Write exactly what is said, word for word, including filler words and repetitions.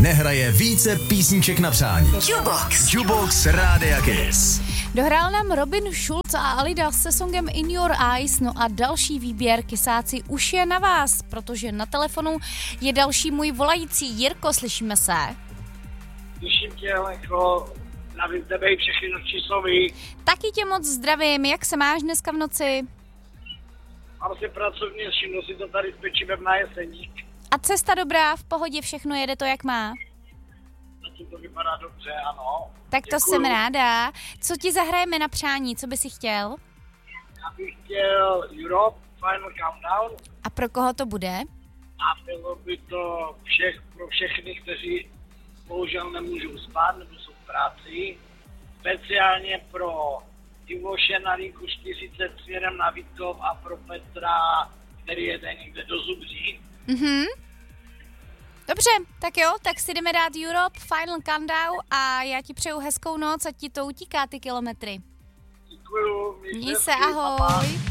nehraje více písniček na přání. Jukebox. Jukebox Rádia Kiss. Dohrál nám Robin Schulz a Alida se songem In Your Eyes, no a další výběr kysáci už je na vás, protože na telefonu je další můj volající. Jirko, slyšíme se? Slyším tě, Lenko, zdravím tebe i všechny noční slovy. Taky tě moc zdravím, jak se máš dneska v noci? Mám si pracovní, všimnu si to tady s pečivem na Jeseník. A cesta dobrá, v pohodě, všechno jede to, jak má? Zatím to vypadá dobře, ano. Tak to Děkuju. jsem ráda. Co ti zahrajeme na přání, co by si chtěl? Já bych chtěl Europe, Final Countdown. A pro koho to bude? A bylo by to všech, pro všechny, kteří bohužel nemůžou spát nebo jsou v práci. Speciálně pro Ivoše na linku čtyřicet směrem na Vítkov a pro Petra, který jede někde do Zubří. Mhm. Dobře, tak jo, tak si jdeme dát Europe, Final Countdown a já ti přeju hezkou noc, ať ti to utíká ty kilometry. Děkuju. Měj se, ahoj.